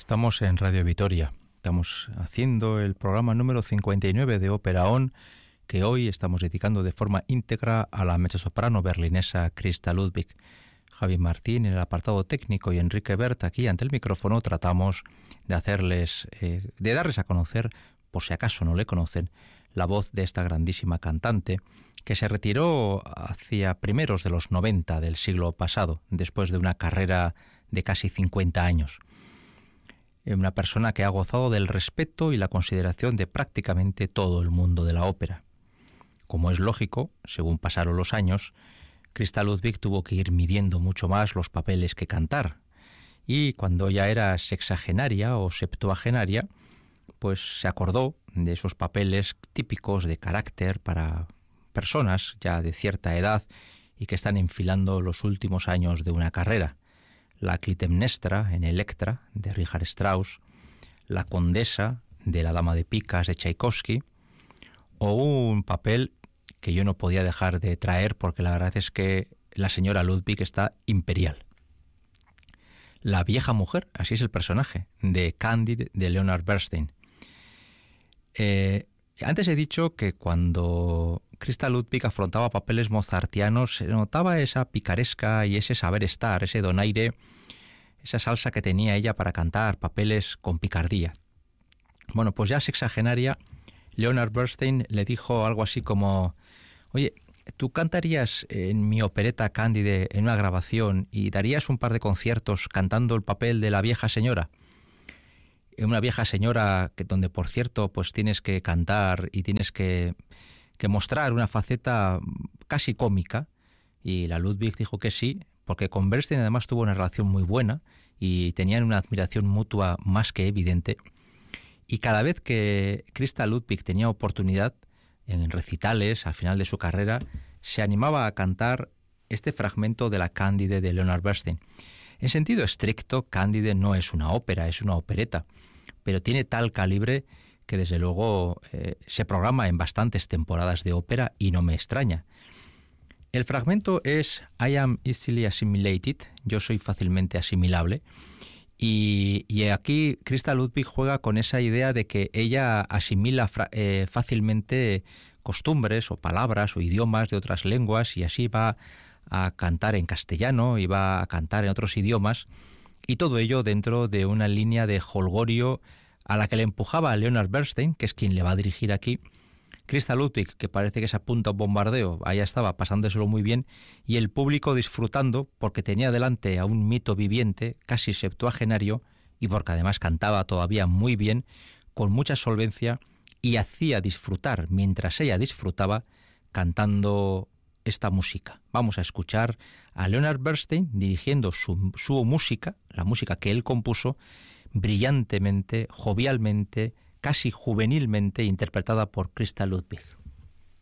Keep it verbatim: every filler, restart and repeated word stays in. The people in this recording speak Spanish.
Estamos en Radio Vitoria. Estamos haciendo el programa número cincuenta y nueve de Ópera On, que hoy estamos dedicando de forma íntegra a la mezzosoprano berlinesa Christa Ludwig. Javi Martín en el apartado técnico y Enrique Bert aquí ante el micrófono tratamos de hacerles, eh, de darles a conocer, por si acaso no le conocen, la voz de esta grandísima cantante que se retiró hacia primeros de los noventa del siglo pasado, después de una carrera de casi cincuenta años. Una persona que ha gozado del respeto y la consideración de prácticamente todo el mundo de la ópera. Como es lógico, según pasaron los años, Christa Ludwig tuvo que ir midiendo mucho más los papeles que cantar, y cuando ya era sexagenaria o septuagenaria, pues se acordó de esos papeles típicos de carácter para personas ya de cierta edad y que están enfilando los últimos años de una carrera. La Clitemnestra en Electra, de Richard Strauss, la Condesa, de La Dama de Picas, de Tchaikovsky, o un papel que yo no podía dejar de traer porque la verdad es que la señora Ludwig está imperial. La vieja mujer, así es el personaje, de Candide, de Leonard Bernstein. Eh, antes he dicho que cuando Christa Ludwig afrontaba papeles mozartianos se notaba esa picaresca y ese saber estar, ese donaire, esa salsa que tenía ella para cantar papeles con picardía. Bueno, pues ya sexagenaria, Leonard Bernstein le dijo algo así como: oye, ¿tú cantarías en mi opereta Cándide en una grabación y darías un par de conciertos cantando el papel de la vieja señora? Una vieja señora que donde, por cierto, pues tienes que cantar y tienes que, que mostrar una faceta casi cómica. Y la Ludwig dijo que sí, porque con Bernstein además tuvo una relación muy buena y tenían una admiración mutua más que evidente. Y cada vez que Christa Ludwig tenía oportunidad, en recitales, al final de su carrera, se animaba a cantar este fragmento de la Cándide de Leonard Bernstein. En sentido estricto, Cándide no es una ópera, es una opereta, pero tiene tal calibre que desde luego eh, se programa en bastantes temporadas de ópera y no me extraña. El fragmento es I am easily assimilated, yo soy fácilmente asimilable, y, y aquí Christa Ludwig juega con esa idea de que ella asimila fra, eh, fácilmente costumbres o palabras o idiomas de otras lenguas y así va a cantar en castellano y va a cantar en otros idiomas, y todo ello dentro de una línea de jolgorio a la que le empujaba a Leonard Bernstein, que es quien le va a dirigir aquí. Christa Ludwig, que parece que se apunta a un bombardeo, allá estaba pasándoselo muy bien, y el público disfrutando porque tenía delante a un mito viviente, casi septuagenario, y porque además cantaba todavía muy bien, con mucha solvencia, y hacía disfrutar, mientras ella disfrutaba, cantando esta música. Vamos a escuchar a Leonard Bernstein dirigiendo su, su música, la música que él compuso, brillantemente, jovialmente, casi juvenilmente interpretada por Christa Ludwig.